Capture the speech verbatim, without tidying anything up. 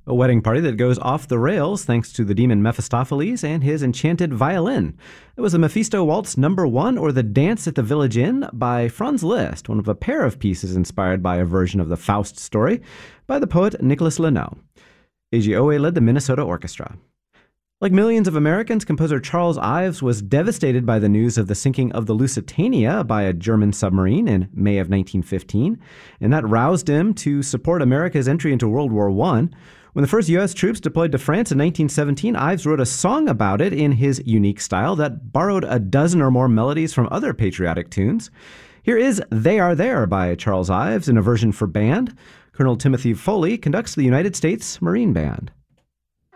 A wedding party that goes off the rails thanks to the demon Mephistopheles and his enchanted violin. It was the Mephisto Waltz number one, or the Dance at the Village Inn by Franz Liszt, one of a pair of pieces inspired by a version of the Faust story by the poet Nicholas Lenau. Eiji Oe led the Minnesota Orchestra. Like millions of Americans, composer Charles Ives was devastated by the news of the sinking of the Lusitania by a German submarine in May of nineteen fifteen, and that roused him to support America's entry into World War One. When the first U S troops deployed to France in nineteen seventeen, Ives wrote a song about it in his unique style that borrowed a dozen or more melodies from other patriotic tunes. Here is They Are There by Charles Ives in a version for band. Colonel Timothy Foley conducts the United States Marine Band.